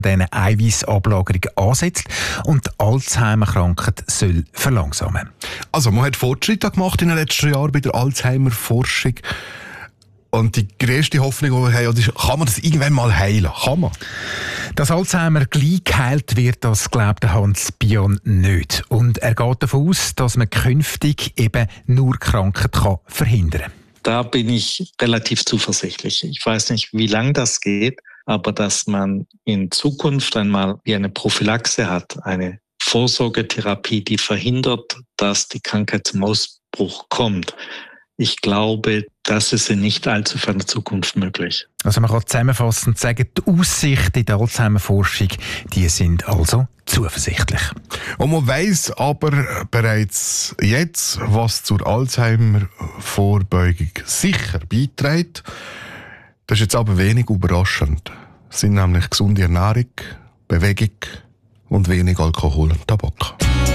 diese Eiweißablagerung ansetzt und die Alzheimer-Krankheit soll verlangsamen. Also man hat Fortschritte gemacht in den letzten Jahren bei der Alzheimer-Forschung. Und die grösste Hoffnung, die wir haben, ist, kann man das irgendwann mal heilen? Kann man? Dass Alzheimer gleich geheilt wird, das glaubt Hans Bion nicht. Und er geht davon aus, dass man künftig eben nur Krankheit verhindern kann. Da bin ich relativ zuversichtlich. Ich weiß nicht, wie lange das geht, aber dass man in Zukunft einmal wie eine Prophylaxe hat, eine Vorsorgetherapie, die verhindert, dass die Krankheit zum Ausbruch kommt. Ich glaube, das ist in nicht allzu ferner Zukunft möglich. Also man kann zusammenfassend sagen, die Aussichten in der Alzheimer-Forschung, die sind also zuversichtlich. Und man weiss aber bereits jetzt, was zur Alzheimer-Vorbeugung sicher beiträgt. Das ist jetzt aber wenig überraschend. Es sind nämlich gesunde Ernährung, Bewegung und wenig Alkohol und Tabak.